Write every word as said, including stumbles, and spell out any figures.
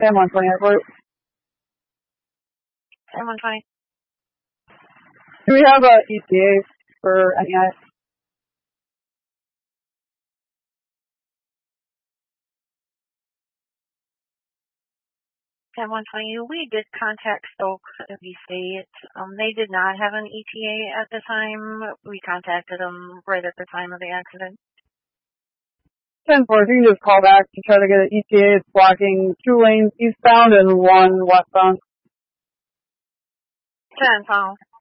Sam one twenty airport. Sam one twenty. Do we have a E T A for any I? Sam one twenty, we did contact Stoke of East State. Um, they did not have an E T A at the time. We contacted them right at the time of the accident. ten four, if you can just call back to try to get an E T A. It's blocking two lanes eastbound and one westbound. ten, Paul.